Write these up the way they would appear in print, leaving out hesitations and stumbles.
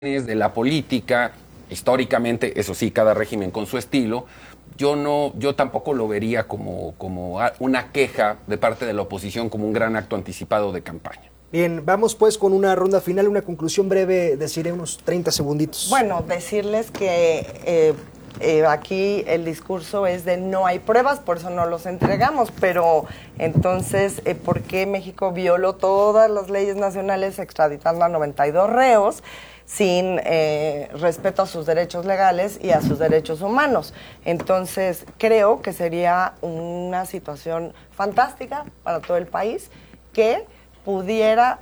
de la política, históricamente, eso sí, cada régimen con su estilo. Yo tampoco lo vería como una queja de parte de la oposición, como un gran acto anticipado de campaña. Bien, vamos pues con una ronda final, una conclusión breve, deciré unos 30 segunditos. Bueno, decirles que aquí el discurso es de no hay pruebas, por eso no los entregamos, pero entonces, ¿por qué México violó todas las leyes nacionales extraditando a 92 reos sin respeto a sus derechos legales y a sus derechos humanos? Entonces, creo que sería una situación fantástica para todo el país que pudiera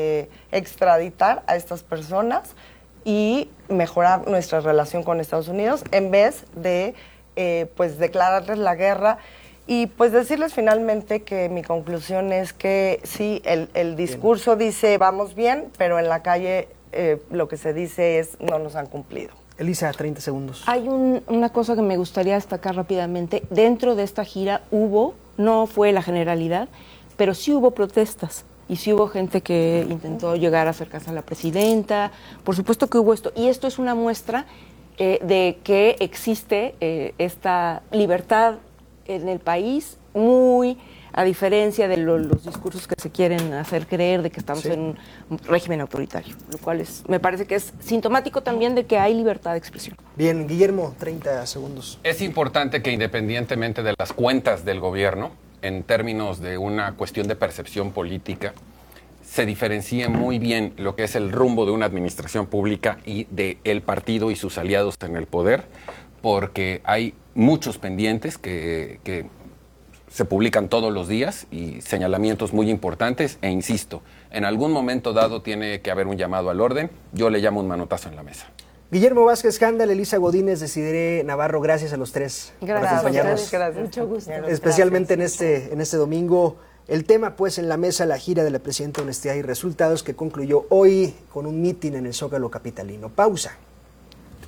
extraditar a estas personas y mejorar nuestra relación con Estados Unidos en vez de pues declararles la guerra y pues decirles finalmente que mi conclusión es que sí, el discurso dice vamos bien, pero en la calle lo que se dice es no nos han cumplido. Elisa, 30 segundos. Hay una cosa que me gustaría destacar rápidamente. Dentro de esta gira no fue la generalidad, pero sí hubo protestas. Y sí hubo gente que intentó llegar a acercarse a la presidenta. Por supuesto que hubo esto. Y esto es una muestra de que existe esta libertad en el país, muy a diferencia de los discursos que se quieren hacer creer de que estamos en un régimen autoritario. Lo cual me parece que es sintomático también de que hay libertad de expresión. Bien, Guillermo, 30 segundos. Es importante que independientemente de las cuentas del gobierno, en términos de una cuestión de percepción política, se diferencie muy bien lo que es el rumbo de una administración pública y del partido y sus aliados en el poder, porque hay muchos pendientes que se publican todos los días y señalamientos muy importantes, e insisto, en algún momento dado tiene que haber un llamado al orden. Yo le llamo un manotazo en la mesa. Guillermo Vázquez Jándal, Elisa Godínez, Decidere Navarro, gracias a los tres por acompañarnos. Gracias. Mucho gusto. Especialmente en este domingo. El tema, pues, en la mesa, la gira de la Presidenta Honestidad y Resultados, que concluyó hoy con un mitin en el Zócalo capitalino. Pausa.